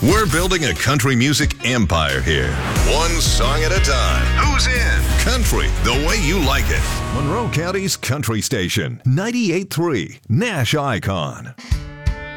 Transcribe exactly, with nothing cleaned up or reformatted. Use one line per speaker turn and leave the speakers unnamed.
We're building a country music empire here. One song at a time. Who's in? Country, the way you like it. Monroe County's country station, ninety-eight point three, Nash Icon.